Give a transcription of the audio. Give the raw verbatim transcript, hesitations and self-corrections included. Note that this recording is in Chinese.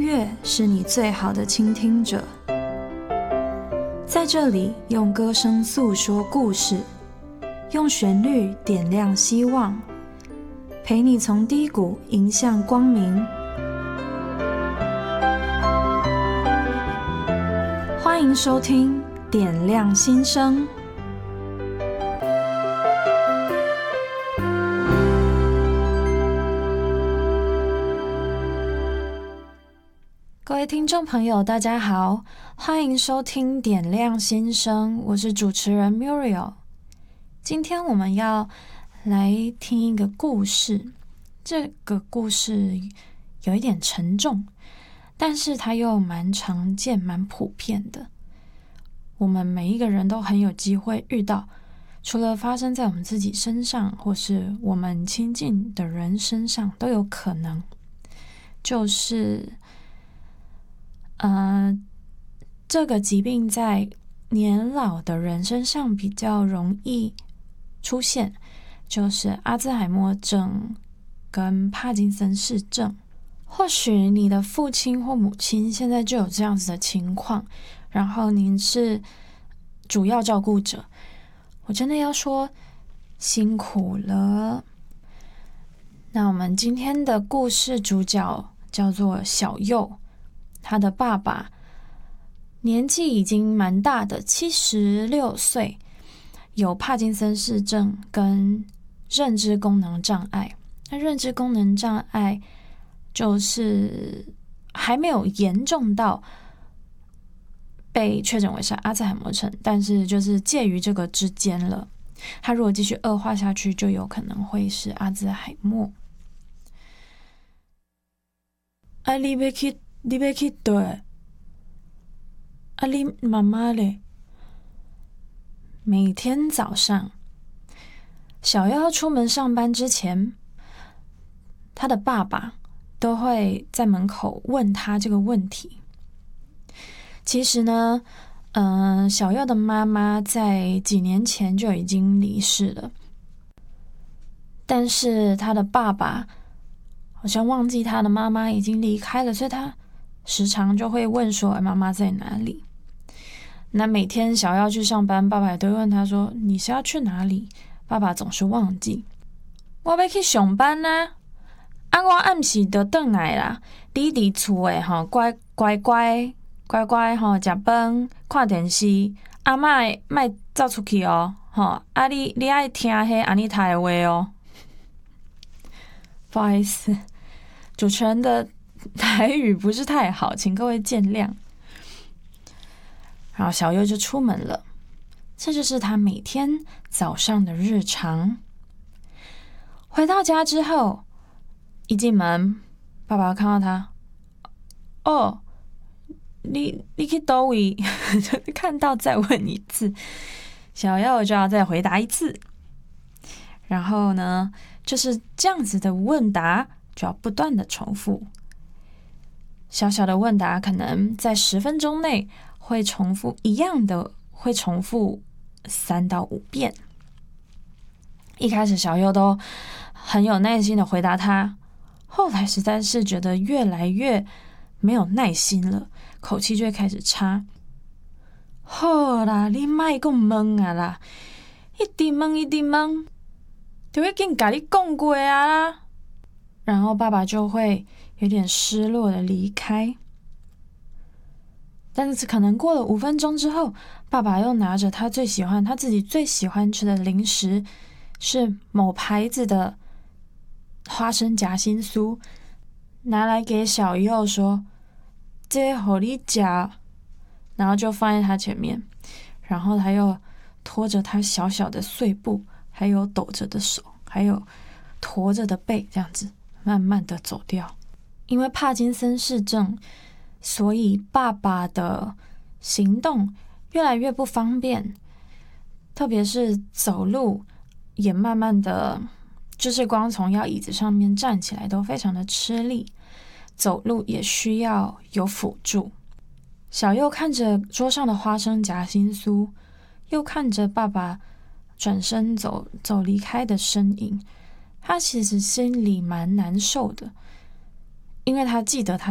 乐是你最好的倾听者，在这里用歌声诉说故事，用旋律点亮希望，陪你从低谷迎向光明。欢迎收听点亮心声。各位听众朋友大家好，欢迎收听点亮心声，我是主持人 Muriel。 今天我们要来听一个故事，这个故事有一点沉重，但是它又蛮常见蛮普遍的，我们每一个人都很有机会遇到，除了发生在我们自己身上或是我们亲近的人身上都有可能，就是呃，这个疾病在年老的人身上比较容易出现，就是阿兹海默症跟帕金森氏症。或许你的父亲或母亲现在就有这样子的情况，然后您是主要照顾者，我真的要说辛苦了。那我们今天的故事主角叫做小佑，他的爸爸年纪已经蛮大的，七十六岁，有帕金森氏症跟认知功能障碍。那认知功能障碍就是还没有严重到被确诊为是阿兹海默症，但是就是介于这个之间了。他如果继续恶化下去，就有可能会是阿兹海默。啊，你要去，你要去对？啊，你妈妈嘞？每天早上，小佑要出门上班之前，他的爸爸都会在门口问他这个问题。其实呢，嗯、呃，小佑的妈妈在几年前就已经离世了，但是他的爸爸好像忘记他的妈妈已经离开了，所以他时常就会问说：“妈妈在哪里？”那每天小佑去上班，爸爸也都会问他说：“你是要去哪里？”爸爸总是忘记。我要去上班啊！啊，我暗时就回来啦。你伫厝诶吼，乖乖乖乖乖吼，食饭看电视，啊莫莫走出去哦，吼！啊你你爱听迄安妮塔的话哦。不好意思，主持人的台语不是太好，请各位见谅。然后小佑就出门了，这就是他每天早上的日常。回到家之后，一进门，爸爸看到他，哦，你你去哪里？看到再问一次，小佑就要再回答一次。然后呢，就是这样子的问答，就要不断的重复。小小的问答可能在十分钟内会重复一样的，会重复三到五遍。一开始小佑都很有耐心的回答他，后来实在是觉得越来越没有耐心了，口气就会开始差。好啦，你莫讲问啊啦，一直问一直问，就已经跟你讲过啊啦。然后爸爸就会有点失落的离开。但是可能过了五分钟之后，爸爸又拿着他最喜欢他自己最喜欢吃的零食，是某牌子的花生夹心酥，拿来给小佑说：“这给你吃。”然后就放在他前面，然后他又拖着他小小的碎步，还有抖着的手，还有驼着的背，这样子慢慢的走掉。因为帕金森氏症，所以爸爸的行动越来越不方便，特别是走路也慢慢的，就是光从要椅子上面站起来都非常的吃力，走路也需要有辅助。小佑看着桌上的花生夹心酥，又看着爸爸转身走走离开的身影，他其实心里蛮难受的，因为他记得他